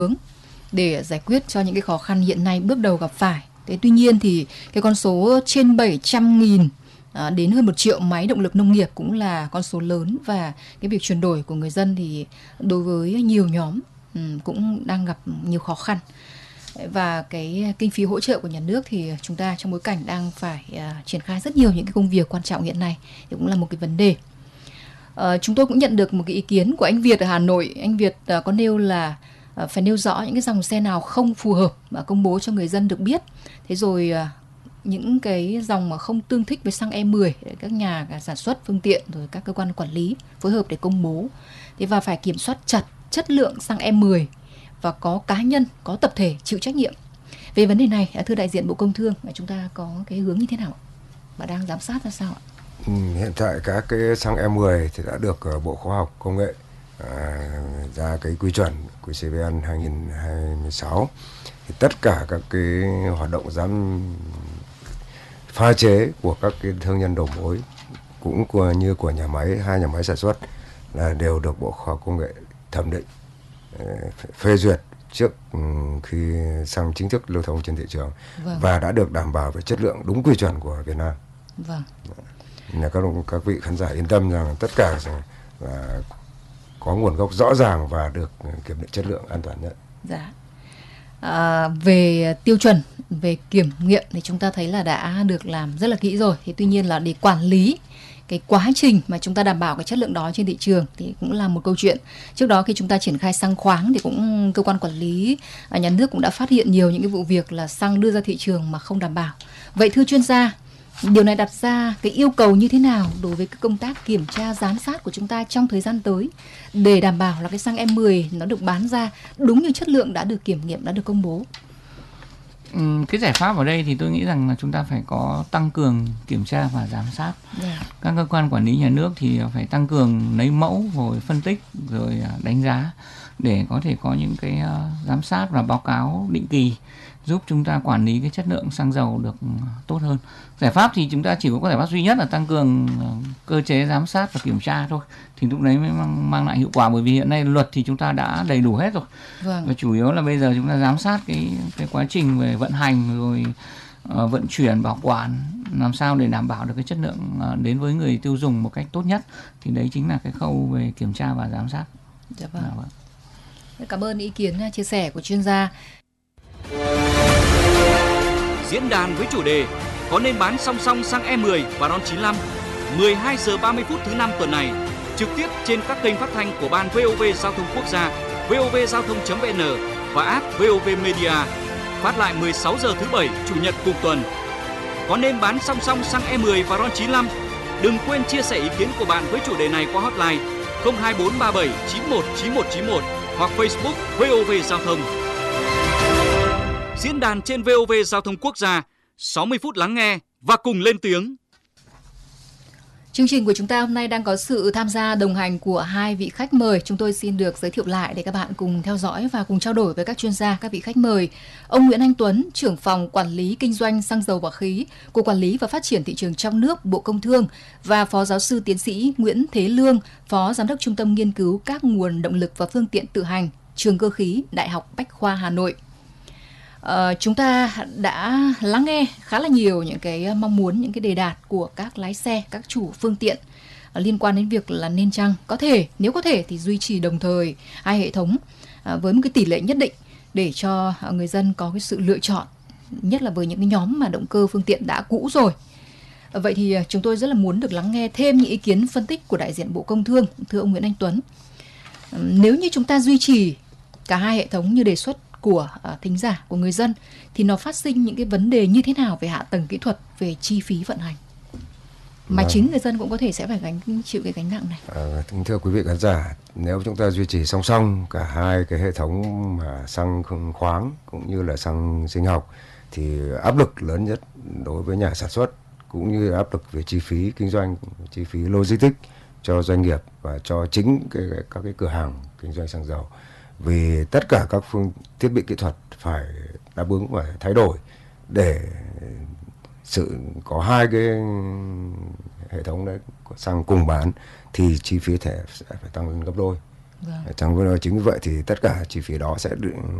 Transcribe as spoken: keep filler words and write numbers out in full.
để giải quyết cho những cái khó khăn hiện nay bước đầu gặp phải. Thế tuy nhiên thì cái con số trên bảy trăm nghìn à, đến hơn một triệu máy động lực nông nghiệp cũng là con số lớn, và cái việc chuyển đổi của người dân thì đối với nhiều nhóm um, cũng đang gặp nhiều khó khăn. Và cái kinh phí hỗ trợ của nhà nước thì chúng ta trong bối cảnh đang phải uh, triển khai rất nhiều những cái công việc quan trọng hiện nay thì cũng là một cái vấn đề. Uh, chúng tôi cũng nhận được một cái ý kiến của anh Việt ở Hà Nội. Anh Việt uh, có nêu là uh, phải nêu rõ những cái dòng xe nào không phù hợp và công bố cho người dân được biết. Thế rồi uh, những cái dòng mà không tương thích với xăng E mười để các nhà sản xuất phương tiện rồi các cơ quan quản lý phối hợp để công bố. Thế và phải kiểm soát chặt chất lượng xăng E mười và có cá nhân, có tập thể chịu trách nhiệm. Về vấn đề này, thưa đại diện Bộ Công Thương, chúng ta có cái hướng như thế nào và đang giám sát ra sao ạ? Ừ, hiện tại các cái xăng E mười thì đã được Bộ Khoa học Công nghệ à, ra cái quy chuẩn của xê pê en hai nghìn không trăm hai mươi sáu. Thì tất cả các cái hoạt động giám pha chế của các cái thương nhân đầu mối cũng của, như của nhà máy, hai nhà máy sản xuất là đều được Bộ Khoa học Công nghệ thẩm định, phê duyệt trước khi xăng chính thức lưu thông trên thị trường. Vâng. Và đã được đảm bảo về chất lượng đúng quy chuẩn của Việt Nam. Vâng. Là các các vị khán giả yên tâm rằng tất cả là có nguồn gốc rõ ràng và được kiểm định chất lượng an toàn nhất. Dạ. À, về tiêu chuẩn, về kiểm nghiệm thì chúng ta thấy là đã được làm rất là kỹ rồi. Thì tuy nhiên là để quản lý cái quá trình mà chúng ta đảm bảo cái chất lượng đó trên thị trường thì cũng là một câu chuyện. Trước đó khi chúng ta triển khai xăng khoáng thì cũng cơ quan quản lý nhà nước cũng đã phát hiện nhiều những cái vụ việc là xăng đưa ra thị trường mà không đảm bảo. Vậy thưa chuyên gia, điều này đặt ra cái yêu cầu như thế nào đối với cái công tác kiểm tra giám sát của chúng ta trong thời gian tới để đảm bảo là cái xăng E mười nó được bán ra đúng như chất lượng đã được kiểm nghiệm, đã được công bố? Ừ, cái giải pháp ở đây thì tôi nghĩ rằng là chúng ta phải có tăng cường kiểm tra và giám sát. Yeah. Các cơ quan quản lý nhà nước thì phải tăng cường lấy mẫu rồi phân tích rồi đánh giá để có thể có những cái uh, giám sát và báo cáo định kỳ giúp chúng ta quản lý cái chất lượng xăng dầu được tốt hơn. Giải pháp thì chúng ta chỉ có giải pháp duy nhất là tăng cường cơ chế giám sát và kiểm tra thôi, thì lúc đấy mới mang, mang lại hiệu quả, bởi vì hiện nay luật thì chúng ta đã đầy đủ hết rồi. Vâng. Và chủ yếu là bây giờ chúng ta giám sát cái cái quá trình về vận hành rồi uh, vận chuyển, bảo quản làm sao để đảm bảo được cái chất lượng uh, đến với người tiêu dùng một cách tốt nhất, thì đấy chính là cái khâu về kiểm tra và giám sát. Dạ vâng. Nào, vâng. Cảm ơn ý kiến chia sẻ của chuyên gia. Diễn đàn với chủ đề có nên bán song song xăng E mười và RON chín lăm mười hai giờ ba mươi phút thứ năm tuần này trực tiếp trên các kênh phát thanh của Ban vê o vê Giao thông Quốc gia, vê o vê giao thông chấm vê en và app vê o vê Media. Phát lại mười sáu giờ thứ bảy, chủ nhật cùng tuần. Có nên bán song song xăng E mười và RON chín lăm? Đừng quên chia sẻ ý kiến của bạn với chủ đề này qua hotline không hai bốn ba bảy chín một chín một chín một hoặc Facebook vê o vê Giao thông. Diễn đàn trên vê o vê Giao thông Quốc gia, sáu mươi phút lắng nghe và cùng lên tiếng. Chương trình của chúng ta hôm nay đang có sự tham gia đồng hành của hai vị khách mời. Chúng tôi xin được giới thiệu lại để các bạn cùng theo dõi và cùng trao đổi với các chuyên gia, các vị khách mời. Ông Nguyễn Anh Tuấn, trưởng phòng quản lý kinh doanh xăng dầu và khí, Cục Quản lý và Phát triển thị trường trong nước, Bộ Công Thương, và Phó giáo sư tiến sĩ Nguyễn Thế Lương, Phó Giám đốc Trung tâm Nghiên cứu các nguồn động lực và phương tiện tự hành, Trường Cơ khí, Đại học Bách khoa Hà Nội. Uh, chúng ta đã lắng nghe khá là nhiều những cái mong muốn, những cái đề đạt của các lái xe, các chủ phương tiện uh, liên quan đến việc là nên chăng có thể, nếu có thể thì duy trì đồng thời hai hệ thống uh, với một cái tỷ lệ nhất định để cho uh, người dân có cái sự lựa chọn, nhất là với những cái nhóm mà động cơ phương tiện đã cũ rồi. Uh, vậy thì uh, chúng tôi rất là muốn được lắng nghe thêm những ý kiến phân tích của đại diện Bộ Công Thương, thưa ông Nguyễn Anh Tuấn. Uh, nếu như chúng ta duy trì cả hai hệ thống như đề xuất của uh, thính giả, của người dân, thì nó phát sinh những cái vấn đề như thế nào về hạ tầng kỹ thuật, về chi phí vận hành mà vâng. chính người dân cũng có thể sẽ phải gánh chịu cái gánh nặng này. À, thưa quý vị khán giả, nếu chúng ta duy trì song song cả hai cái hệ thống mà xăng khoáng cũng như là xăng sinh học thì áp lực lớn nhất đối với nhà sản xuất cũng như áp lực về chi phí kinh doanh, chi phí logistics cho doanh nghiệp và cho chính cái, các cái cửa hàng kinh doanh xăng dầu. Vì tất cả các phương thiết bị kỹ thuật phải đáp ứng và thay đổi để sự có hai cái hệ thống đấy xăng cùng bán thì chi phí thể sẽ phải tăng lên gấp đôi. Vâng. Trong chính vì vậy thì tất cả chi phí đó sẽ được